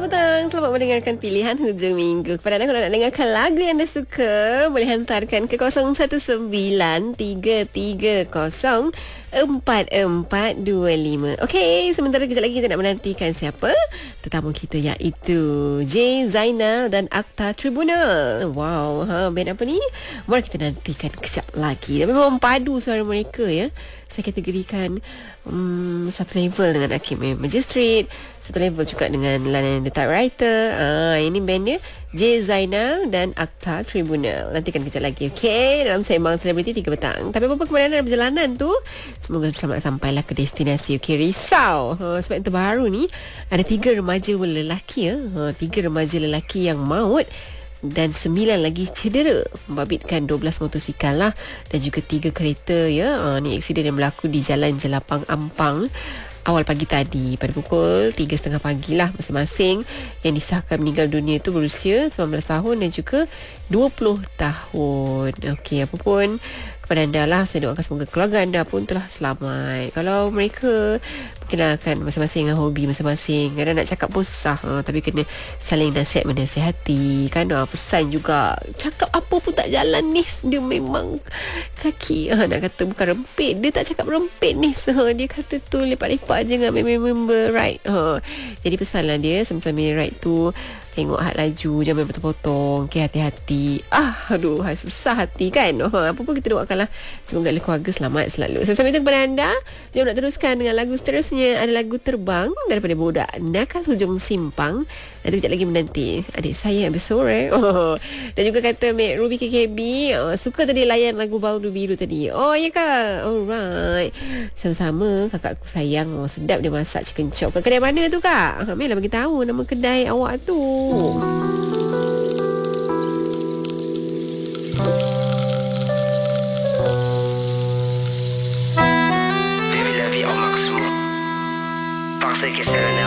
petang. Selamat mendengarkan pilihan hujung minggu. Kepada anda, kalau nak dengarkan lagu yang anda suka, boleh hantarkan ke 0193304425. Okey, sementara kejap lagi kita nak menantikan siapa tetamu kita, iaitu J. Zainal dan Akta Tribunal. Wow, band apa ni? Mari kita nantikan kejap lagi. Tapi memang padu suara mereka ya. Saya kategorikan satu level dengan Hakim Magistrate, satu level juga dengan Lanan The Typewriter. Ini bandnya J. Zainal dan Akta Tribunal. Nantikan kejap lagi, okey, dalam Sembang Selebriti 3 petang. Tapi apa-apa kemudahan dalam perjalanan tu, semoga selamat sampailah ke destinasi. Okey, risau sebab yang terbaru ni ada 3 remaja lelaki 3 remaja lelaki yang maut dan 9 lagi cedera, membabitkan 12 motosikal lah dan juga 3 kereta ya. Ni aksiden yang berlaku di Jalan Jelapang Ampang awal pagi tadi pada pukul 3.30 pagi lah masing-masing. Yang disahkan meninggal dunia itu berusia 19 tahun dan juga 20 tahun. Okey, apa pun kepada anda lah, saya doakan semoga keluarga anda pun telah selamat. Kalau mereka mungkin akan masing-masing dengan hobi masing-masing, kadang nak cakap pun susah, tapi kena saling nasihat menasihati kan. Pesan juga, cakap apa pun tak jalan ni, dia memang kaki nak kata bukan rempit, dia tak cakap rempit ni, dia kata tu lepak-lepak je dengan member ride. Jadi pesanlah dia sambil ride tu, tengok had laju, jangan potong-potong, okay, hati-hati. Aduh, susah hati kan. Apa pun kita doakanlah semoga keluarga selamat selalu. Sampai itu kepada anda, jom nak teruskan dengan lagu seterusnya. Ada lagu Terbang daripada Budak Nakal Hujung Simpang. Nanti kejap lagi menanti adik saya yang bersore. Dan juga kata Mek Ruby KKB, suka tadi layan lagu Baldu Biru tadi. Oh ya kak, alright, sama-sama kakak aku sayang. Sedap dia masak chicken chop. Kat kedai mana tu kak? Mela bagi tahu nama kedai awak tu. Vivi la vie au maximum. Parce que c'est